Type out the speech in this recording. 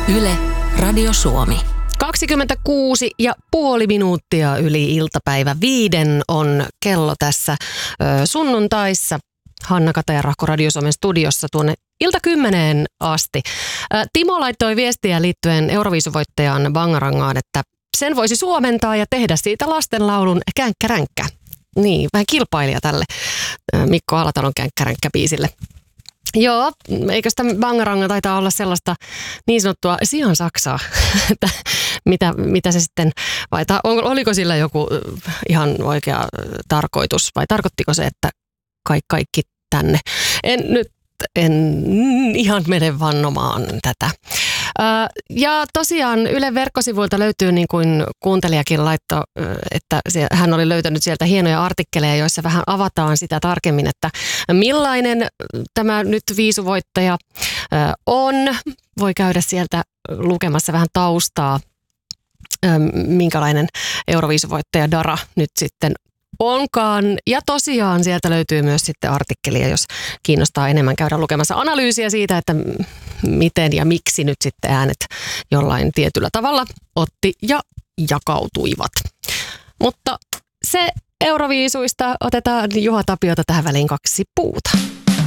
Yle, Radio Suomi. 26,5 minuuttia yli iltapäivä 5 on kello tässä sunnuntaissa. Hanna Kataja-Rahko Radio Suomen studiossa tuonne ilta 10 asti. Timo laittoi viestiä liittyen Euroviisuvoittajaan Bangarangaan, että sen voisi suomentaa ja tehdä siitä lastenlaulun Känkkäränkkä. Niin, vähän kilpailija tälle Mikko Alatalon Känkkäränkkä-biisille. Joo, eikö sitä Bangaranga taitaa olla sellaista niin sanottua sian saksaa, että mitä se sitten, vai oliko sillä joku ihan oikea tarkoitus, vai tarkoittiko se, että kaikki tänne? En ihan mene vannomaan tätä. Ja tosiaan Ylen verkkosivuilta löytyy, niin kuin kuuntelijakin laittoi, että hän oli löytänyt sieltä hienoja artikkeleja, joissa vähän avataan sitä tarkemmin, että millainen tämä nyt viisuvoittaja on. Voi käydä sieltä lukemassa vähän taustaa, minkälainen Euroviisuvoittaja Dara nyt sitten onkaan. Ja tosiaan sieltä löytyy myös sitten artikkelia, jos kiinnostaa enemmän käydä lukemassa analyysiä siitä, että miten ja miksi nyt sitten äänet jollain tietyllä tavalla otti ja jakautuivat. Mutta se Euroviisuista otetaan Juha Tapiota tähän väliin 2 puuta.